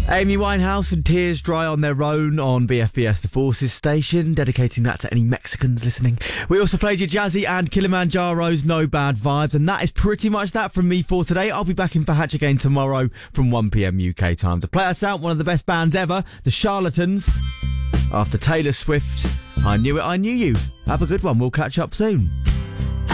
Amy Winehouse and Tears Dry on Their Own on BFBS The Forces station, dedicating that to any Mexicans listening. We also played you Jazzy and Kilimanjaro's No Bad Vibes, and that is pretty much that from me for today. I'll be back in for Hatch again tomorrow from 1pm UK time to play us out one of the best bands ever, The Charlatans. After Taylor Swift, I Knew It, I Knew You. Have a good one. We'll catch up soon.